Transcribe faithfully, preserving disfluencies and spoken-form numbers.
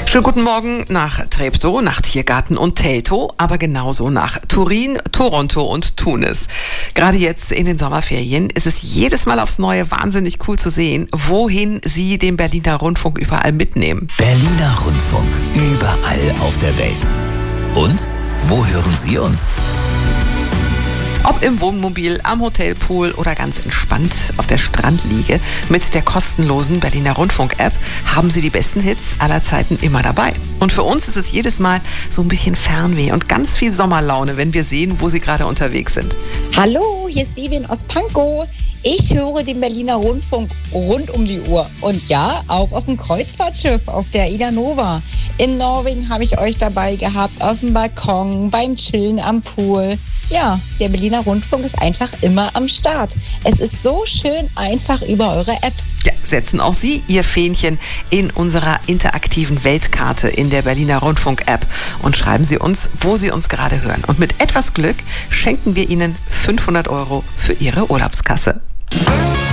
Schönen guten Morgen nach Treptow, nach Tiergarten und Teltow, aber genauso nach Turin, Toronto und Tunis. Gerade jetzt in den Sommerferien ist es jedes Mal aufs Neue wahnsinnig cool zu sehen, wohin Sie den Berliner Rundfunk überall mitnehmen. Berliner Rundfunk, überall auf der Welt. Und wo hören Sie uns? Ob im Wohnmobil, am Hotelpool oder ganz entspannt auf der Strandliege, mit der kostenlosen Berliner Rundfunk-App haben Sie die besten Hits aller Zeiten immer dabei. Und für uns ist es jedes Mal so ein bisschen Fernweh und ganz viel Sommerlaune, wenn wir sehen, wo Sie gerade unterwegs sind. Hallo, hier ist Vivian aus Pankow. Ich höre den Berliner Rundfunk rund um die Uhr. Und ja, auch auf dem Kreuzfahrtschiff, auf der Ida Nova. In Norwegen habe ich euch dabei gehabt, auf dem Balkon, beim Chillen am Pool. Ja, der Berliner Rundfunk ist einfach immer am Start. Es ist so schön einfach über eure App. Ja, setzen auch Sie Ihr Fähnchen in unserer interaktiven Weltkarte in der Berliner Rundfunk-App und schreiben Sie uns, wo Sie uns gerade hören. Und mit etwas Glück schenken wir Ihnen fünfhundert Euro für Ihre Urlaubskasse.